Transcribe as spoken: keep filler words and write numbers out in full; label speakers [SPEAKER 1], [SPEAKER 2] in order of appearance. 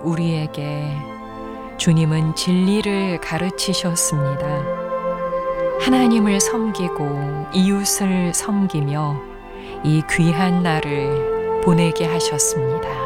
[SPEAKER 1] 우리에게 주님은 진리를 가르치셨습니다. 하나님을 섬기고 이웃을 섬기며 이 귀한 날을 보내게 하셨습니다.